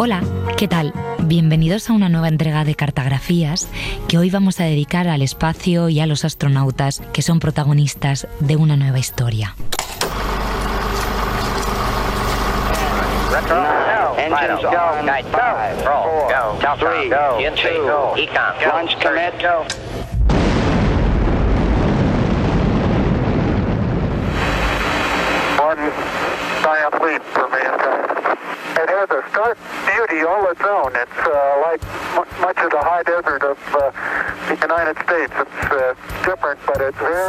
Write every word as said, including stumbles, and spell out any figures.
Hola, ¿qué tal? Bienvenidos a una nueva entrega de Cartografías que hoy vamos a dedicar al espacio y a los astronautas que son protagonistas de una nueva historia. Engines go. Night five. Roll. Go. Three. Go. Two. Econ. Go. Launch commit. Go. One giant leap for mankind. It has a stark beauty all its own. It's uh, like m- much of the high desert of uh, the United States. It's uh, different, but it's very